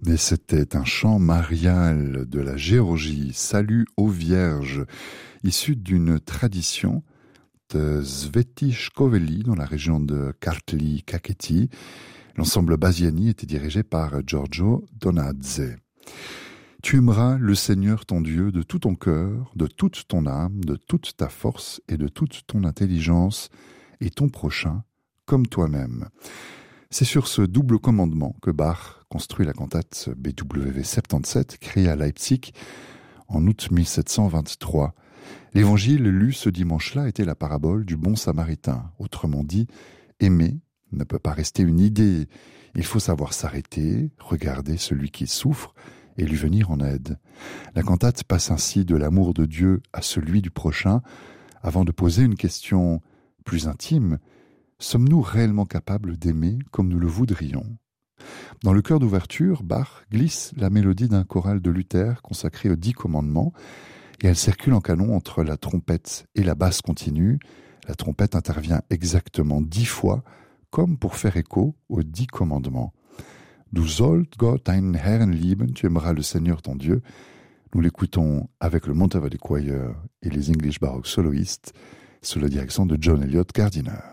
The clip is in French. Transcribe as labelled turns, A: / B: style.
A: Et c'était un chant marial de la Géorgie, Salut aux Vierges, issu d'une tradition de Svetishkoveli dans la région de Kartli-Kakheti. L'ensemble Basiani était dirigé par Giorgio Donadze. Tu aimeras le Seigneur ton Dieu de tout ton cœur, de toute ton âme, de toute ta force et de toute ton intelligence, et ton prochain comme toi-même. C'est sur ce double commandement que Bach construit la cantate BWV 77, créée à Leipzig en août 1723. L'évangile lu ce dimanche-là était la parabole du bon samaritain. Autrement dit, aimer ne peut pas rester une idée. Il faut savoir s'arrêter, regarder celui qui souffre et lui venir en aide. La cantate passe ainsi de l'amour de Dieu à celui du prochain, avant de poser une question plus intime. Sommes-nous réellement capables d'aimer comme nous le voudrions ? Dans le chœur d'ouverture, Bach glisse la mélodie d'un choral de Luther consacré aux 10 commandements, et elle circule en canon entre la trompette et la basse continue. La trompette intervient exactement 10 fois, comme pour faire écho aux 10 commandements. Du sollt Gott deinen Herrn lieben, tu aimeras le Seigneur ton Dieu. Nous l'écoutons avec le Monteverdi Choir et les English Baroque Soloists sous la direction de John Elliott Gardiner.